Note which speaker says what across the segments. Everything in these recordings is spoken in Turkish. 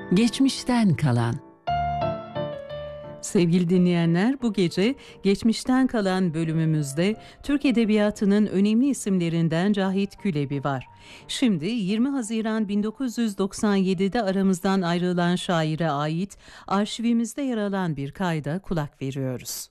Speaker 1: Geçmişten kalan. Sevgili dinleyenler, bu gece Geçmişten Kalan bölümümüzde Türk Edebiyatı'nın önemli isimlerinden Cahit Külebi var. Şimdi 20 Haziran 1997'de aramızdan ayrılan şaire ait arşivimizde yer alan bir kayda kulak veriyoruz.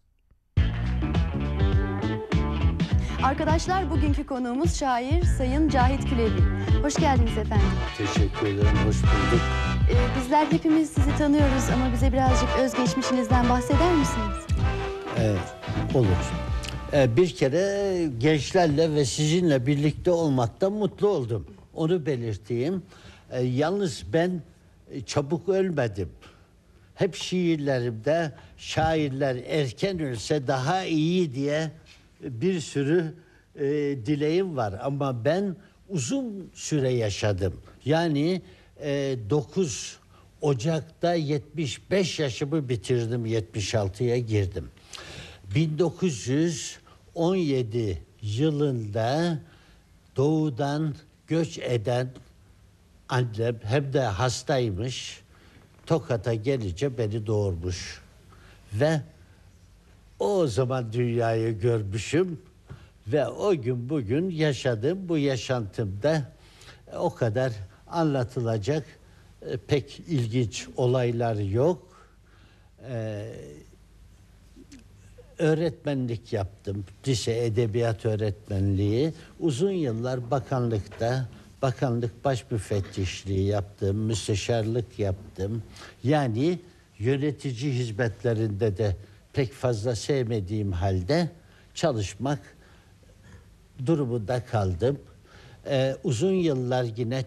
Speaker 2: Arkadaşlar, bugünkü konuğumuz şair Sayın Cahit Külebi. Hoş geldiniz efendim.
Speaker 3: Teşekkür ederim, hoş bulduk.
Speaker 2: Bizler hepimiz sizi tanıyoruz ama bize birazcık özgeçmişinizden bahseder misiniz?
Speaker 3: Olur. Bir kere gençlerle ve sizinle birlikte olmaktan mutlu oldum. Onu belirteyim. Yalnız ben çabuk ölmedim. Hep şiirlerimde şairler erken ölse daha iyi diye bir sürü dileğim var. Ama ben uzun süre yaşadım. Yani 9 Ocak'ta 75 yaşımı bitirdim, 76'ya girdim. 1917 yılında doğudan göç eden annem hem de hastaymış. Tokat'a gelince beni doğurmuş. Ve o zaman dünyayı görmüşüm. Ve o gün bugün yaşadığım bu yaşantımda o kadar anlatılacak pek ilginç olaylar yok. Öğretmenlik yaptım. Lise edebiyat öğretmenliği. Uzun yıllar bakanlık baş müfettişliği yaptım. Müsteşarlık yaptım. Yani yönetici hizmetlerinde de pek fazla sevmediğim halde çalışmak durumunda kaldım. Uzun yıllar yine